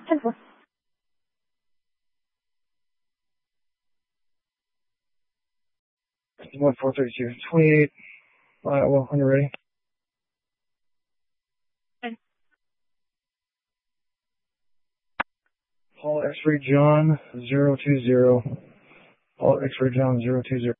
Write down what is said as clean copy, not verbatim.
10-4. 432. 28. Well, when you're ready. Okay. Paul X-Ray John 020. Paul X-Ray John 020.